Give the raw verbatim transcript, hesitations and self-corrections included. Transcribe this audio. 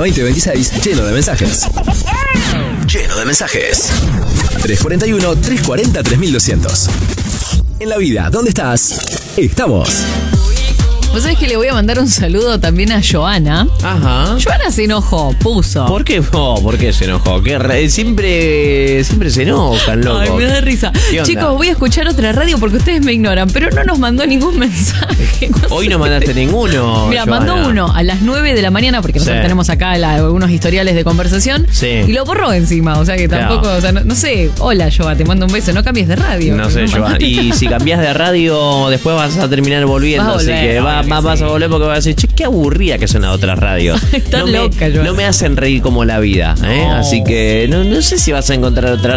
veinte veintiséis, lleno de mensajes. Lleno de mensajes. tres cuatro uno, tres cuatro cero, tres mil doscientos. En la vida, ¿dónde estás? Estamos. Vos sabés que le voy a mandar un saludo también a Joana. Ajá. Joana se enojó, puso. ¿Por qué? No, ¿por qué se enojó? ¿Qué re- siempre, siempre se enojan, loco. Ay, me da risa. Chicos, voy a escuchar otra radio porque ustedes me ignoran, pero no nos mandó ningún mensaje. No Hoy sé. no mandaste ninguno. Mira, Joana. mandó uno a las nueve de la mañana porque nosotros Sí. tenemos acá la- algunos historiales de conversación. Sí. Y lo borró encima, o sea que Claro. tampoco, o sea, no, no sé. Hola, Joa, te mando un beso, no cambies de radio. No sé, Joana. Y si cambias de radio, después vas a terminar volviendo. Vas a así volver, que va- obvio va- que vas sí. a volver porque vas a decir, che, qué aburrida que son las otras radios. Estás no me, loca, Joana. No me hacen reír como la vida, ¿eh? No. Así que no, no sé si vas a encontrar otra